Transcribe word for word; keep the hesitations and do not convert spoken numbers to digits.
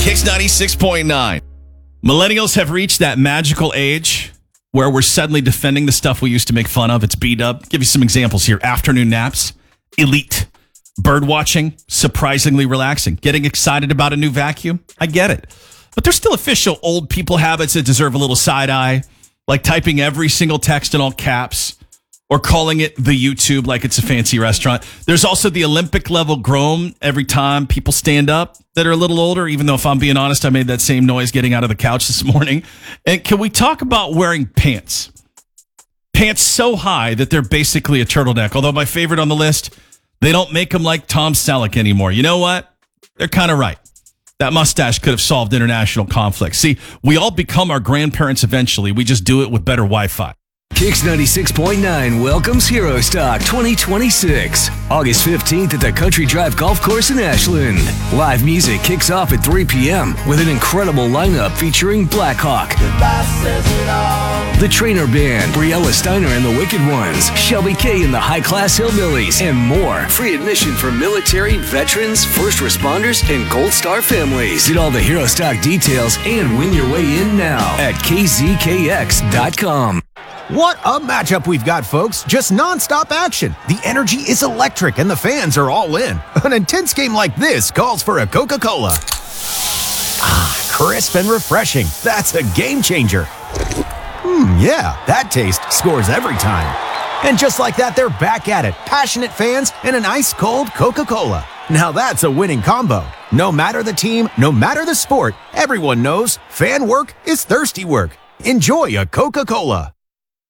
Kicks ninety-six point nine. Millennials have reached that magical age where we're suddenly defending the stuff we used to make fun of. It's B-dub. Give you some examples here. Afternoon naps, elite, bird watching, surprisingly relaxing, getting excited about a new vacuum. I get it. But there's still official old people habits that deserve a little side eye, like typing every single text in all caps or calling it the YouTube like it's a fancy restaurant. There's also the Olympic level groan every time people stand up that are a little older, even though if I'm being honest, I made that same noise getting out of the couch this morning. And can we talk about wearing pants? Pants so high that they're basically a turtleneck. Although my favorite on the list, they don't make them like Tom Selleck anymore. You know what? They're kind of right. That mustache could have solved international conflict. See, we all become our grandparents eventually. We just do it with better Wi-Fi. Kicks ninety-six point nine welcomes Hero Stock twenty twenty-six. August fifteenth at the Country Drive Golf Course in Ashland. Live music kicks off at three p.m. with an incredible lineup featuring Blackhawk, The Trainer Band, Briella Steiner and the Wicked Ones, Shelby K and the High Class Hillbillies, and more. Free admission for military, veterans, first responders, and Gold Star families. Get all the Hero Stock details and win your way in now at k z k x dot com. What a matchup we've got, folks. Just nonstop action. The energy is electric and the fans are all in. An intense game like this calls for a Coca-Cola. Ah, crisp and refreshing. That's a game changer. Hmm, yeah, that taste scores every time. And just like that, they're back at it. Passionate fans and an ice-cold Coca-Cola. Now that's a winning combo. No matter the team, no matter the sport, everyone knows fan work is thirsty work. Enjoy a Coca-Cola.